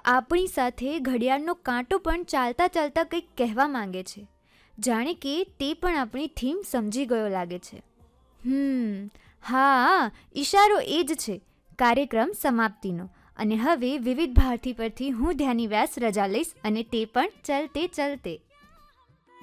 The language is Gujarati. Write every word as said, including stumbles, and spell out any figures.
આપણી સાથે ઘડિયાળનો કાંટો પણ ચાલતા ચાલતા કંઈક કહેવા માંગે છે. જાણે કે તે પણ આપણી થીમ સમજી ગયો લાગે છે. હમ હા, ઈશારો એ જ છે કાર્યક્રમ સમાપ્તિનો. અને હવે વિવિધ ભારતી પરથી હું ધ્યાની વ્યાસ રજા લઈશ, અને તે પણ ચલતે ચલતે.